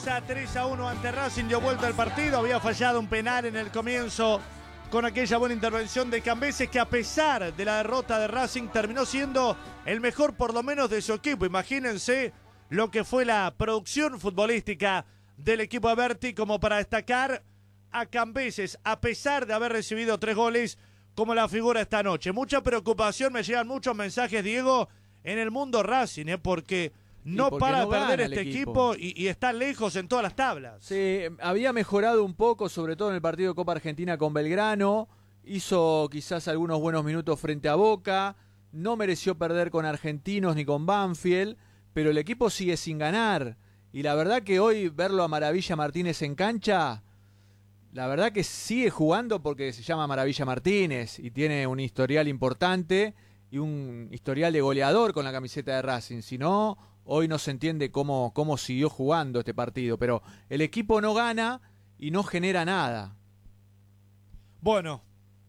3-1 ante Racing, dio vuelta al partido, había fallado un penal en el comienzo con aquella buena intervención de Cambeses, que a pesar de la derrota de Racing terminó siendo el mejor por lo menos de su equipo. Imagínense lo que fue la producción futbolística del equipo de Berti como para destacar a Cambeses, a pesar de haber recibido 3 goles como la figura esta noche. Mucha preocupación, me llegan muchos mensajes, Diego, en el mundo Racing, porque no para de perder este equipo y está lejos en todas las tablas. Sí, había mejorado un poco, sobre todo en el partido de Copa Argentina con Belgrano. Hizo quizás algunos buenos minutos frente a Boca. No mereció perder con Argentinos ni con Banfield, pero el equipo sigue sin ganar. Y la verdad que hoy verlo a Maravilla Martínez en cancha, la verdad que sigue jugando porque se llama Maravilla Martínez y tiene un historial importante y un historial de goleador con la camiseta de Racing. Si no, hoy no se entiende cómo siguió jugando este partido, pero el equipo no gana y no genera nada. Bueno,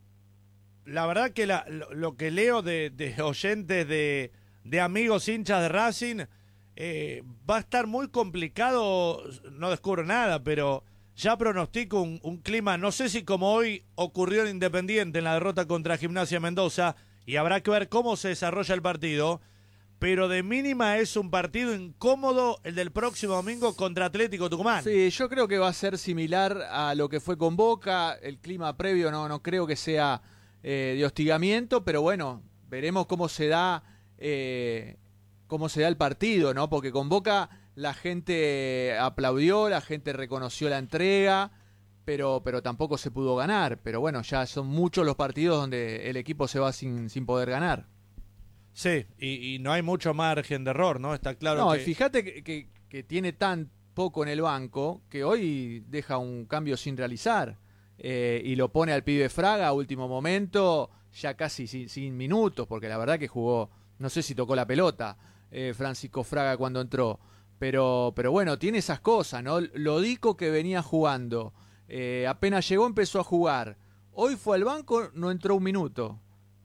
la verdad que lo que leo de oyentes, de amigos hinchas de Racing, va a estar muy complicado. No descubro nada, pero ya pronostico un clima, no sé si como hoy ocurrió en Independiente en la derrota contra Gimnasia Mendoza, y habrá que ver cómo se desarrolla el partido, pero de mínima es un partido incómodo el del próximo domingo contra Atlético Tucumán. Sí, yo creo que va a ser similar a lo que fue con Boca. El clima previo no creo que sea de hostigamiento, pero bueno, veremos cómo se da el partido, ¿no? Porque con Boca la gente aplaudió, la gente reconoció la entrega, pero tampoco se pudo ganar. Pero bueno, ya son muchos los partidos donde el equipo se va sin poder ganar. Sí, y no hay mucho margen de error, ¿no? Está claro. No, que... y fíjate que tiene tan poco en el banco que hoy deja un cambio sin realizar. Y lo pone al pibe Fraga a último momento, ya casi sin minutos, porque la verdad que jugó, no sé si tocó la pelota Francisco Fraga cuando entró. Pero bueno, tiene esas cosas, ¿no? Lodico, que venía jugando, apenas llegó empezó a jugar. Hoy fue al banco, no entró un minuto.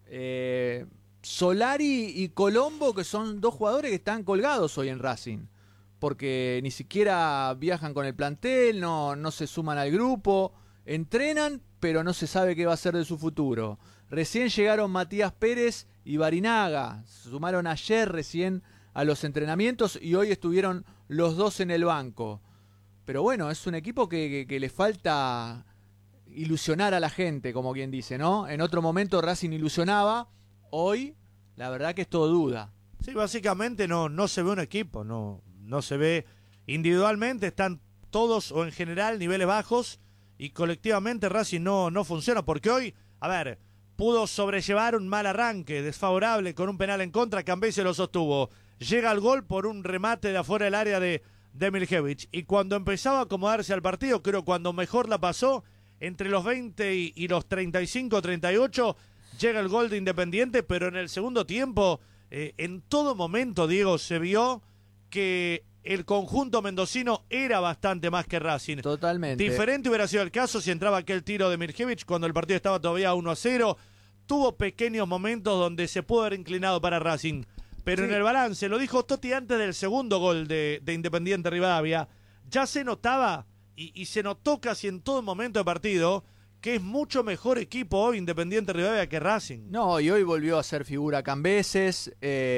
Solari y Colombo, que son 2 jugadores que están colgados hoy en Racing, porque ni siquiera viajan con el plantel, no se suman al grupo, entrenan, pero no se sabe qué va a ser de su futuro. Recién llegaron Matías Pérez y Barinaga, se sumaron ayer recién a los entrenamientos y hoy estuvieron los 2 en el banco. Pero bueno, es un equipo que le falta ilusionar a la gente, como quien dice, ¿no? En otro momento Racing ilusionaba. Hoy, la verdad que es todo duda. Sí, básicamente no se ve un equipo, no se ve individualmente, están todos o en general niveles bajos, y colectivamente Racing no funciona, porque hoy, a ver, pudo sobrellevar un mal arranque desfavorable con un penal en contra, Cambeses lo sostuvo, llega al gol por un remate de afuera del área de Miljevic, y cuando empezaba a acomodarse al partido, creo cuando mejor la pasó, entre los 20 y los 35, 38, llega el gol de Independiente, pero en el segundo tiempo, en todo momento, Diego, se vio que el conjunto mendocino era bastante más que Racing. Totalmente. Diferente hubiera sido el caso si entraba aquel tiro de Mirjevic cuando el partido estaba todavía 1-0. Tuvo pequeños momentos donde se pudo haber inclinado para Racing, pero sí, en el balance, lo dijo Totti antes del segundo gol de Independiente Rivadavia, ya se notaba y se notó casi en todo momento de partido que es mucho mejor equipo hoy Independiente Rivadavia que Racing. No, y hoy volvió a ser figura Cambeses.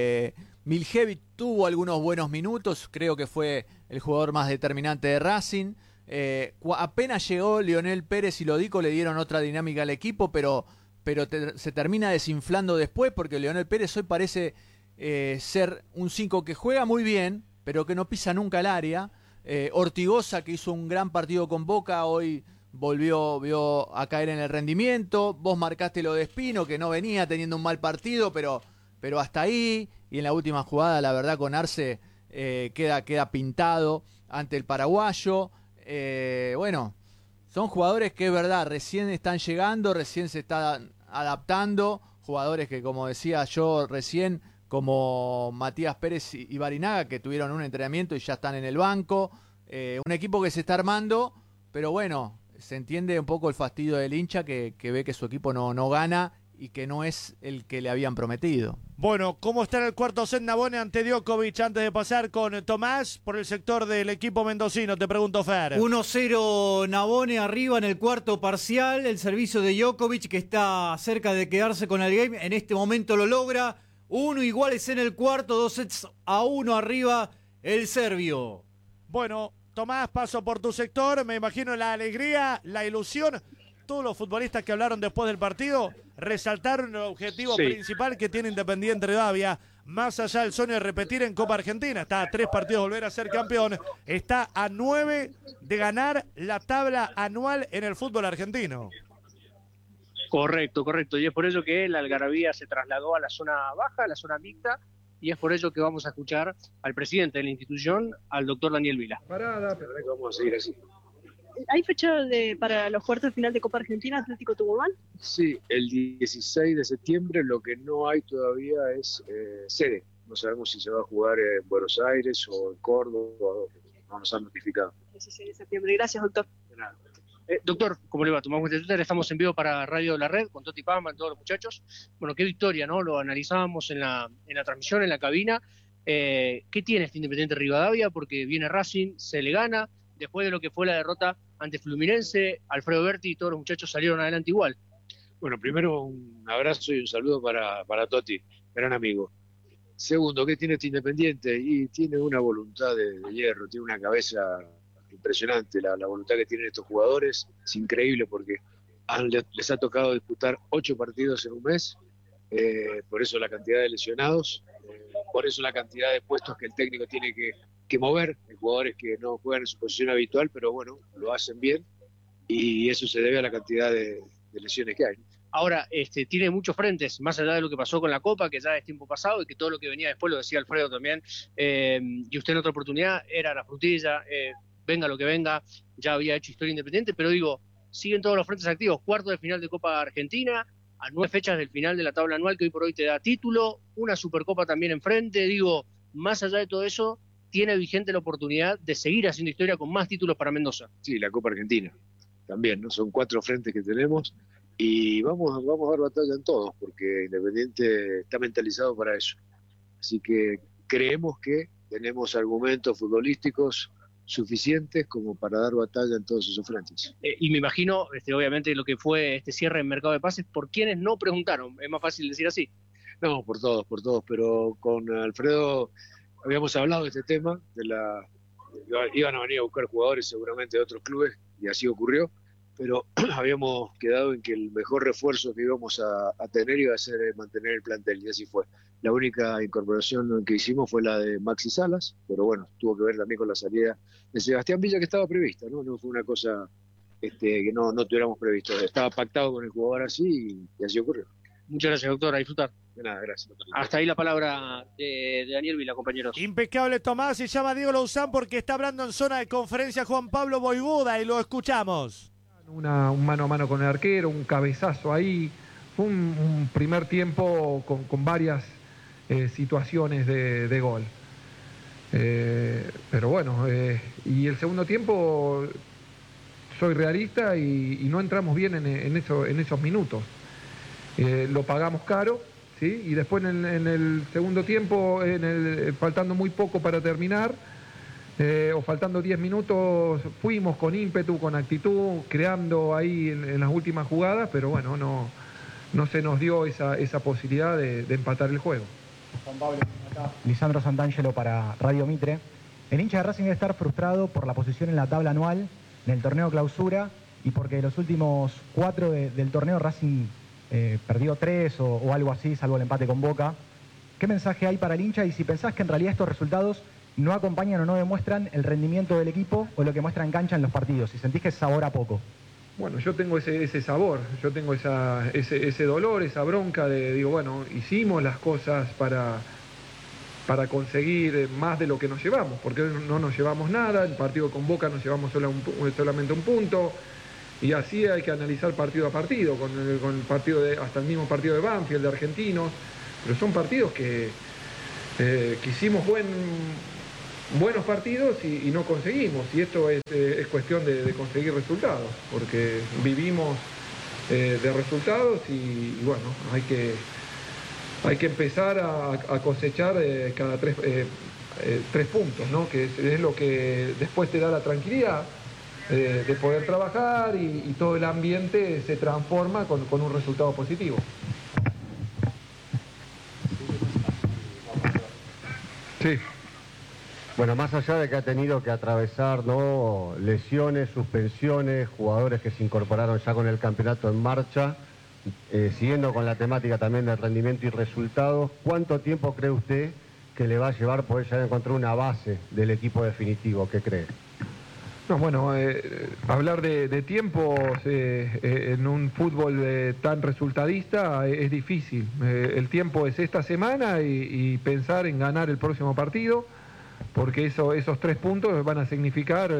Miljevic tuvo algunos buenos minutos, creo que fue el jugador más determinante de Racing. Apenas llegó Lionel Pérez y Lodico, le dieron otra dinámica al equipo, pero se termina desinflando después, porque Lionel Pérez hoy parece ser un 5 que juega muy bien, pero que no pisa nunca el área. Ortigosa, que hizo un gran partido con Boca, hoy volvió a caer en el rendimiento. Vos marcaste lo de Espino, que no venía teniendo un mal partido, pero hasta ahí. Y en la última jugada, la verdad, con Arce queda pintado ante el paraguayo. Bueno, son jugadores que es verdad, recién están llegando, recién se están adaptando. Jugadores que, como decía yo recién, como Matías Pérez y Barinaga, que tuvieron un entrenamiento y ya están en el banco. Un equipo que se está armando, pero bueno, se entiende un poco el fastidio del hincha que ve que su equipo no gana y que no es el que le habían prometido. Bueno, ¿cómo está en el cuarto set Navone ante Djokovic antes de pasar con Tomás por el sector del equipo mendocino? Te pregunto, Fer. 1-0 Navone arriba en el cuarto parcial. El servicio de Djokovic, que está cerca de quedarse con el game, en este momento lo logra. 1 iguales en el cuarto, 2-1 arriba el serbio. Bueno, Tomás, paso por tu sector. Me imagino la alegría, la ilusión. Todos los futbolistas que hablaron después del partido resaltaron el objetivo principal que tiene Independiente Rivadavia, más allá del sueño de repetir en Copa Argentina. Está a 3 partidos de volver a ser campeón, está a 9 de ganar la tabla anual en el fútbol argentino. Correcto, y es por ello que la algarabía se trasladó a la zona baja, a la zona mixta, y es por ello que vamos a escuchar al presidente de la institución, al doctor Daniel Vila. Parada, pero vamos a seguir así. ¿Hay fecha para los cuartos de final de Copa Argentina Atlético Tucumán? Sí, el 16 de septiembre. Lo que no hay todavía es sede. No sabemos si se va a jugar en Buenos Aires o en Córdoba. No nos han notificado. 16 de septiembre. Gracias, doctor. De nada. Doctor, ¿cómo le va? Tomamos Twitter, estamos en vivo para Radio La Red con Toti Pama, todos los muchachos. Bueno, qué victoria, ¿no? Lo analizábamos en la transmisión, en la cabina. ¿Qué tiene este Independiente Rivadavia? Porque viene Racing, se le gana. Después de lo que fue la derrota ante Fluminense, Alfredo Berti y todos los muchachos salieron adelante igual. Bueno, primero un abrazo y un saludo para Toti, gran amigo. Segundo, ¿qué tiene este Independiente? Y tiene una voluntad de hierro, tiene una cabeza impresionante. La voluntad que tienen estos jugadores es increíble porque les ha tocado disputar 8 partidos en un mes, por eso la cantidad de lesionados, por eso la cantidad de puestos que el técnico tiene que mover. Hay jugadores que no juegan en su posición habitual, pero bueno, lo hacen bien, y eso se debe a la cantidad de lesiones que hay. Ahora, tiene muchos frentes, más allá de lo que pasó con la Copa, que ya es tiempo pasado, y que todo lo que venía después, lo decía Alfredo también, y usted en otra oportunidad, era la frutilla, venga lo que venga, ya había hecho historia Independiente, pero digo, siguen todos los frentes activos, cuarto de final de Copa Argentina, a 9 fechas del final de la tabla anual, que hoy por hoy te da título, una Supercopa también enfrente, digo, más allá de todo eso, tiene vigente la oportunidad de seguir haciendo historia con más títulos para Mendoza. Sí, la Copa Argentina también, ¿no? Son 4 frentes que tenemos y vamos a dar batalla en todos, porque Independiente está mentalizado para eso. Así que creemos que tenemos argumentos futbolísticos suficientes como para dar batalla en todos esos frentes. Y me imagino, obviamente, lo que fue este cierre en mercado de pases, por quienes no preguntaron, es más fácil decir así. No, por todos, pero con Alfredo habíamos hablado de este tema, iban a venir a buscar jugadores seguramente de otros clubes, y así ocurrió, pero habíamos quedado en que el mejor refuerzo que íbamos a tener iba a ser mantener el plantel, y así fue. La única incorporación que hicimos fue la de Maxi Salas, pero bueno, tuvo que ver también con la salida de Sebastián Villa, que estaba prevista, ¿no? No fue una cosa que no tuviéramos previsto, estaba pactado con el jugador así, y así ocurrió. Muchas gracias, doctor, a disfrutar. De nada, gracias. Hasta ahí la palabra de Daniel Vila, compañeros. Impecable, Tomás. Se llama Diego Louzán porque está hablando en zona de conferencia Juan Pablo Voivoda y lo escuchamos. Un mano a mano con el arquero, un cabezazo ahí. Fue un primer tiempo con varias situaciones de gol. Pero bueno, y el segundo tiempo soy realista y no entramos bien en esos minutos. Lo pagamos caro, ¿sí? Y después en el segundo tiempo, faltando muy poco para terminar, o faltando 10 minutos, fuimos con ímpetu, con actitud, creando ahí en las últimas jugadas, pero bueno, no se nos dio esa posibilidad de empatar el juego. Juan Pablo, acá. Lisandro Santangelo para Radio Mitre. El hincha de Racing debe estar frustrado por la posición en la tabla anual, en el torneo clausura, y porque los últimos 4 del torneo Racing perdió 3 o algo así, salvo el empate con Boca. ¿Qué mensaje hay para el hincha? Y si pensás que en realidad estos resultados no acompañan o no demuestran el rendimiento del equipo o lo que muestra en cancha en los partidos, si sentís que sabora poco. Bueno, yo tengo ese sabor, yo tengo ese dolor, esa bronca digo, bueno, hicimos las cosas para conseguir más de lo que nos llevamos, porque no nos llevamos nada, el partido con Boca nos llevamos solamente un punto, y así hay que analizar partido a partido, con el partido hasta el mismo partido de Banfield, de Argentinos, pero son partidos que hicimos buenos partidos y no conseguimos, y esto es cuestión de conseguir resultados, porque vivimos de resultados y bueno, hay que empezar a cosechar cada 3 puntos, ¿no? Que es lo que después te da la tranquilidad de poder trabajar y todo el ambiente se transforma con un resultado positivo. Sí. Bueno, más allá de que ha tenido que atravesar, ¿no?, lesiones, suspensiones, jugadores que se incorporaron ya con el campeonato en marcha, siguiendo con la temática también del rendimiento y resultados, ¿cuánto tiempo cree usted que le va a llevar poder ya encontrar una base del equipo definitivo? ¿Qué cree? No, bueno, hablar de tiempos en un fútbol tan resultadista es difícil. El tiempo es esta semana y pensar en ganar el próximo partido, porque esos 3 puntos van a significar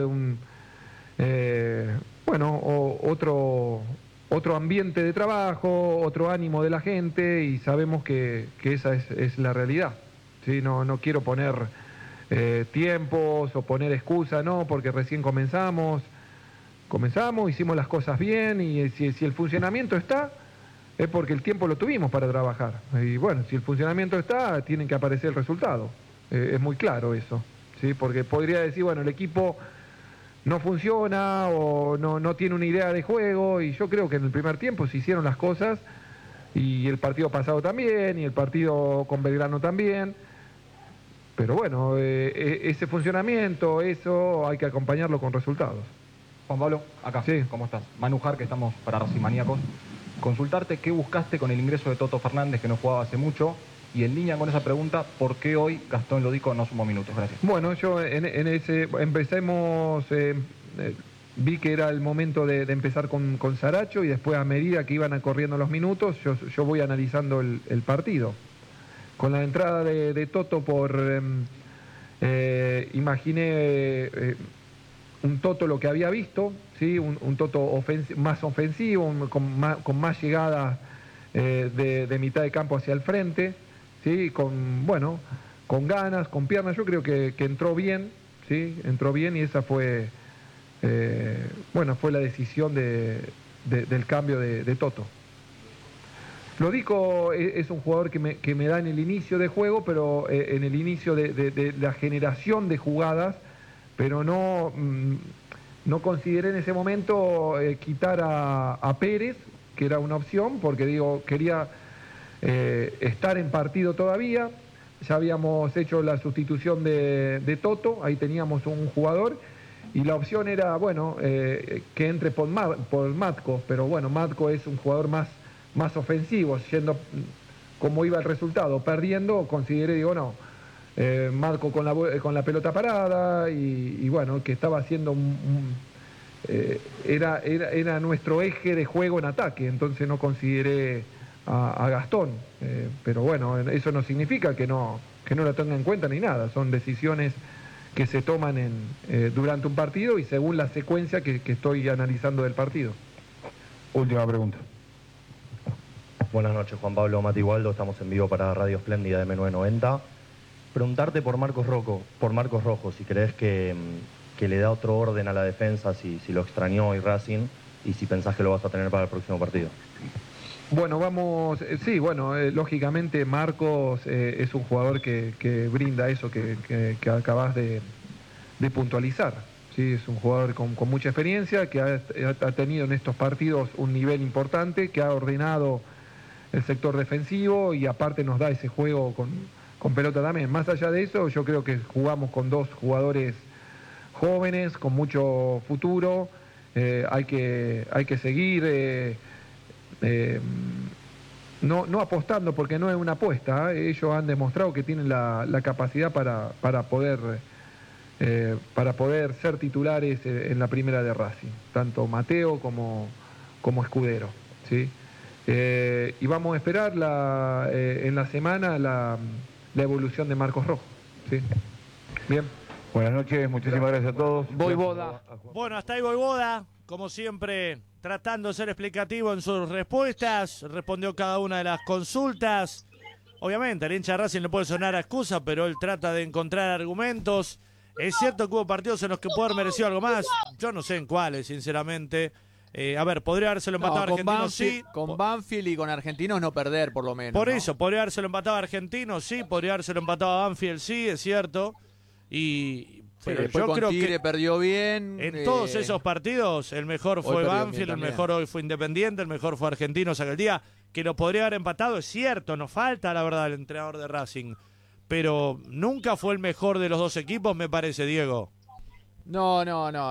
otro ambiente de trabajo, otro ánimo de la gente, y sabemos que esa es la realidad. ¿Sí? No quiero poner tiempos o poner excusas, no, porque recién comenzamos, hicimos las cosas bien, y si el funcionamiento está, es porque el tiempo lo tuvimos para trabajar. Y bueno, si el funcionamiento está, tienen que aparecer el resultado. Es muy claro eso, ¿sí? Porque podría decir, bueno, el equipo no funciona o no tiene una idea de juego, y yo creo que en el primer tiempo se hicieron las cosas, y el partido pasado también, y el partido con Belgrano también. Pero bueno, ese funcionamiento, eso hay que acompañarlo con resultados. Juan Pablo, acá, sí. ¿Cómo estás? Manu Jar, que estamos para Racing Maníacos. Consultarte qué buscaste con el ingreso de Toto Fernández, que no jugaba hace mucho, y en línea con esa pregunta, ¿por qué hoy Gastón Lodico no sumó minutos? Gracias. Bueno, yo empecemos, vi que era el momento de empezar con Saracho, y después, a medida que iban corriendo los minutos, yo voy analizando el partido. Con la entrada de Toto imaginé un Toto lo que había visto, ¿sí? Un Toto más ofensivo, con más llegadas de mitad de campo hacia el frente, ¿sí? Con ganas, con piernas. Yo creo que entró bien, ¿sí? Entró bien, y esa fue la decisión del cambio de Toto. Lodico es un jugador que me da en el inicio de juego, pero en el inicio de la generación de jugadas, pero no consideré en ese momento quitar a Pérez, que era una opción, porque quería estar en partido todavía. Ya habíamos hecho la sustitución de Toto, ahí teníamos un jugador, y la opción era, que entre por Matko, pero bueno, Matko es un jugador más ofensivo, yendo como iba el resultado, perdiendo, consideré, Matko con la pelota parada, y que estaba haciendo era nuestro eje de juego en ataque, entonces no consideré a Gastón, pero bueno, eso no significa que no la tenga en cuenta ni nada, son decisiones que se toman durante un partido y según la secuencia que estoy analizando del partido. Última pregunta. Buenas noches, Juan Pablo, Mati Waldo, estamos en vivo para Radio Espléndida de M990. Preguntarte por Marcos Rojo, si crees que le da otro orden a la defensa, si lo extrañó hoy Racing, y si pensás que lo vas a tener para el próximo partido. Bueno, lógicamente Marcos es un jugador que brinda eso que acabas de puntualizar. Sí, es un jugador con mucha experiencia, que ha tenido en estos partidos un nivel importante, que ha ordenado el sector defensivo, y aparte nos da ese juego con pelota también. Más allá de eso, yo creo que jugamos con 2 jugadores jóvenes, con mucho futuro. Hay que seguir no apostando, porque no es una apuesta, ellos han demostrado que tienen la capacidad para poder ser titulares en la primera de Racing, tanto Mateo como Escudero, ¿sí? Y vamos a esperar en la semana la evolución de Marcos Rojo, ¿sí? Bien. Buenas noches, muchísimas gracias a todos. Voivoda. Bueno, hasta ahí Voivoda, como siempre, tratando de ser explicativo en sus respuestas, respondió cada una de las consultas. Obviamente, el hincha de Racing le puede sonar a excusa, pero él trata de encontrar argumentos. Es cierto que hubo partidos en los que pudo haber merecido algo más, yo no sé en cuáles, sinceramente. A ver, podría habérselo empatado a Argentinos, sí. Con Banfield y con Argentinos no perder, por lo menos. Por ¿no? eso, podría habérselo empatado a Argentinos, sí. Podría habérselo empatado a Banfield, sí, es cierto. Pero después yo con creo Tigre que perdió bien. en todos esos partidos, el mejor fue Banfield, el mejor hoy fue Independiente, el mejor fue Argentinos aquel día. Que lo podría haber empatado, es cierto, nos falta la verdad el entrenador de Racing. Pero nunca fue el mejor de los dos equipos, me parece, Diego. No.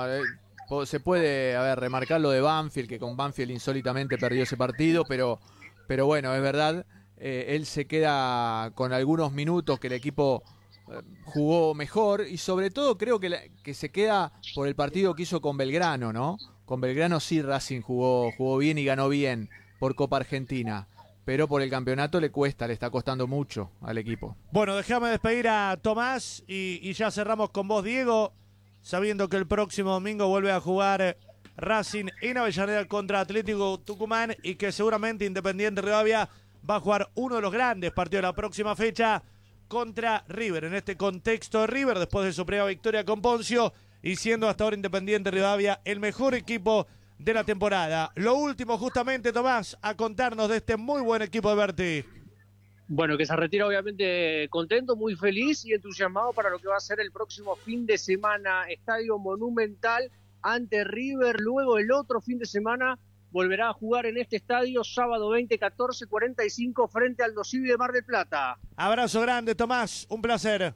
Se puede, remarcar lo de Banfield, que con Banfield insólitamente perdió ese partido, pero bueno, es verdad, él se queda con algunos minutos que el equipo jugó mejor y sobre todo creo que se queda por el partido que hizo con Belgrano, ¿no? Con Belgrano sí Racing jugó bien y ganó bien por Copa Argentina. Pero por el campeonato le está costando mucho al equipo. Bueno, déjame despedir a Tomás y ya cerramos con vos, Diego, sabiendo que el próximo domingo vuelve a jugar Racing en Avellaneda contra Atlético Tucumán y que seguramente Independiente Rivadavia va a jugar uno de los grandes partidos de la próxima fecha contra River. En este contexto de River, después de su primera victoria con Poncio y siendo hasta ahora Independiente Rivadavia el mejor equipo de la temporada. Lo último justamente, Tomás, a contarnos de este muy buen equipo de Berti. Bueno, que se retira obviamente contento, muy feliz y entusiasmado para lo que va a ser el próximo fin de semana. Estadio Monumental ante River. Luego el otro fin de semana volverá a jugar en este estadio sábado 20, 14, 45 frente al Aldosivi de Mar del Plata. Abrazo grande, Tomás, un placer.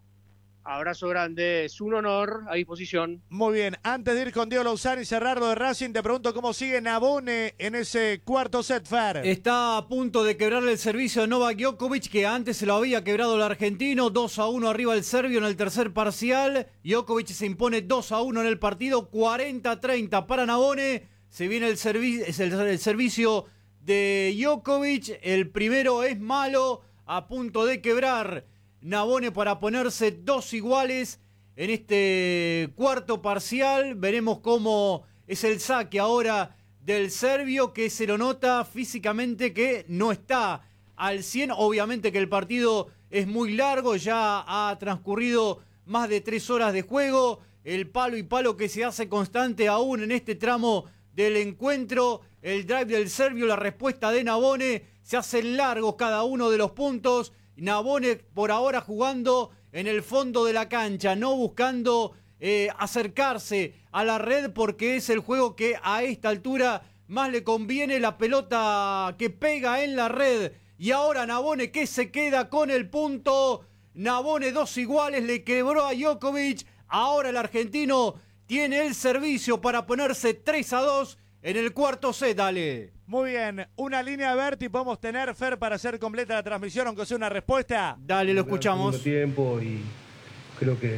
Abrazo grande, es un honor, a disposición. Muy bien, antes de ir con Diego Lauzani y cerrar lo de Racing, te pregunto cómo sigue Nabone en ese cuarto set, Fer. Está a punto de quebrarle el servicio a Novak Djokovic, que antes se lo había quebrado el argentino, 2-1 arriba el serbio en el tercer parcial. Djokovic se impone 2-1 en el partido, 40-30 para Nabone. Se viene el servicio de Djokovic, el primero es malo, a punto de quebrar Nabone para ponerse 2 iguales en este cuarto parcial. Veremos cómo es el saque ahora del serbio, que se lo nota físicamente que no está al 100. Obviamente que el partido es muy largo, ya ha transcurrido más de 3 horas de juego. El palo y palo que se hace constante aún en este tramo del encuentro. El drive del serbio, la respuesta de Nabone, se hacen largos cada uno de los puntos. Nabone por ahora jugando en el fondo de la cancha, no buscando acercarse a la red, porque es el juego que a esta altura más le conviene, la pelota que pega en la red. Y ahora Nabone, que se queda con el punto. Nabone 2 iguales, le quebró a Djokovic. Ahora el argentino tiene el servicio para ponerse 3-2 en el cuarto set, dale. Muy bien, una línea de Berti podemos tener, Fer, para hacer completa la transmisión, aunque sea una respuesta. Dale, lo escuchamos. Tiempo y creo que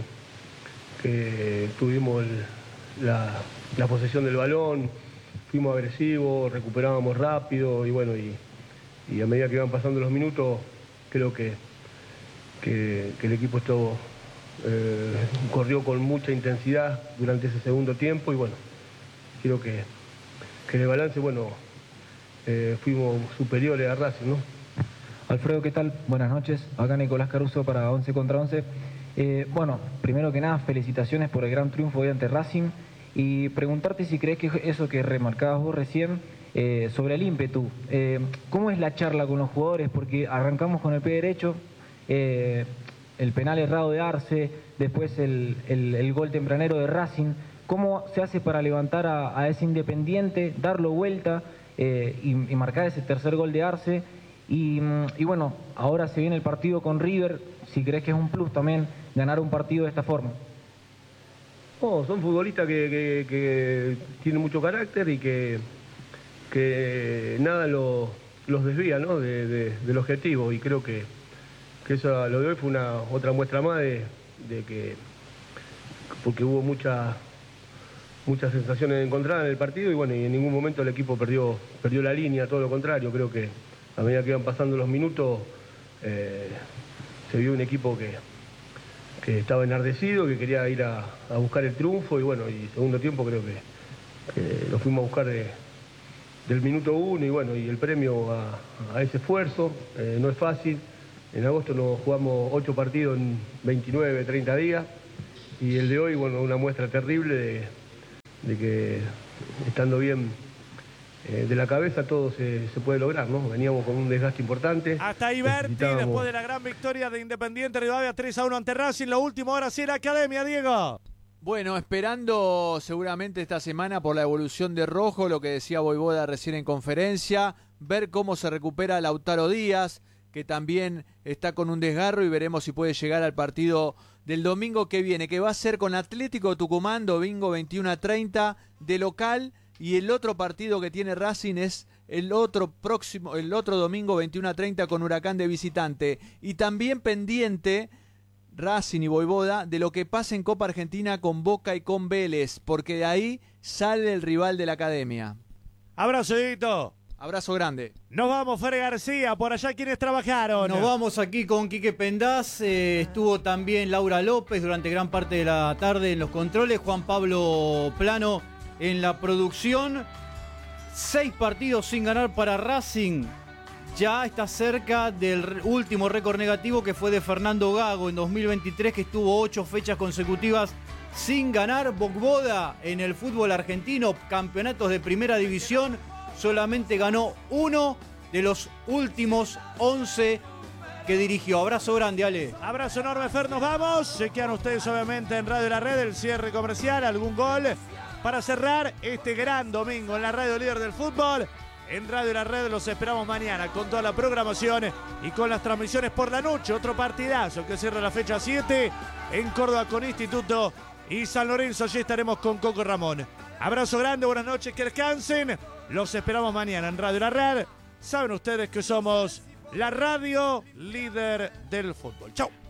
tuvimos la posesión del balón, fuimos agresivos, recuperábamos rápido y bueno, y a medida que iban pasando los minutos, creo que el equipo corrió con mucha intensidad durante ese segundo tiempo y bueno, creo que en el balance, bueno, fuimos superiores a Racing, ¿no? Alfredo, ¿qué tal? Buenas noches. Acá Nicolás Caruso para 11 contra 11. Bueno, primero que nada, felicitaciones por el gran triunfo hoy ante Racing y preguntarte si crees que eso que remarcabas vos recién sobre el ímpetu, ¿cómo es la charla con los jugadores? Porque arrancamos con el pie derecho, el penal errado de Arce, después el gol tempranero de Racing. ¿Cómo se hace para levantar a ese Independiente, darlo vuelta y marcar ese tercer gol de Arce? Y bueno, ahora se viene el partido con River, si crees que es un plus también ganar un partido de esta forma. Oh, son futbolistas que tienen mucho carácter y que nada los desvía, ¿no? del objetivo, y creo que eso, lo de hoy fue otra muestra más de que, porque hubo muchas sensaciones encontradas en el partido y bueno, y en ningún momento el equipo perdió la línea, todo lo contrario. Creo que a medida que iban pasando los minutos se vio un equipo que estaba enardecido, que quería ir a buscar el triunfo y bueno, y segundo tiempo creo que lo fuimos a buscar del minuto 1 y bueno, y el premio a ese esfuerzo. No es fácil. En agosto nos jugamos 8 partidos en 29, 30 días y el de hoy, bueno, una muestra terrible de que estando bien de la cabeza todo se puede lograr, ¿no? Veníamos con un desgaste importante. Hasta ahí Berti, después de la gran victoria de Independiente Rivadavia 3-1 ante Racing. Lo último ahora sí la Academia, Diego. Bueno, esperando seguramente esta semana por la evolución de Rojo, lo que decía Voivoda recién en conferencia, ver cómo se recupera Lautaro Díaz, que también está con un desgarro, y veremos si puede llegar al partido del domingo que viene, que va a ser con Atlético Tucumán, domingo 21:30 de local, y el otro partido que tiene Racing es el otro domingo 21:30 con Huracán de visitante. Y también pendiente Racing y Voivoda de lo que pasa en Copa Argentina con Boca y con Vélez, porque de ahí sale el rival de la Academia. Abrazo, Dieguito. Abrazo grande. Nos vamos, Fere García. Por allá, ¿quiénes trabajaron? Nos vamos aquí con Quique Pendaz. Estuvo también Laura López durante gran parte de la tarde en los controles. Juan Pablo Plano en la producción. 6 partidos sin ganar para Racing. Ya está cerca del último récord negativo, que fue de Fernando Gago en 2023, que estuvo 8 fechas consecutivas sin ganar. Voivoda en el fútbol argentino, campeonatos de primera división, solamente ganó 1 de los últimos 11 que dirigió. Abrazo grande, Ale. Abrazo enorme, Fer, nos vamos. Se quedan ustedes obviamente en Radio La Red, el cierre comercial, algún gol para cerrar este gran domingo en la radio líder del fútbol. En Radio La Red los esperamos mañana con toda la programación y con las transmisiones por la noche. Otro partidazo que cierra la fecha 7 en Córdoba con Instituto y San Lorenzo. Allí estaremos con Coco Ramón. Abrazo grande, buenas noches, que descansen. Los esperamos mañana en Radio La Red. Saben ustedes que somos la radio líder del fútbol. Chau.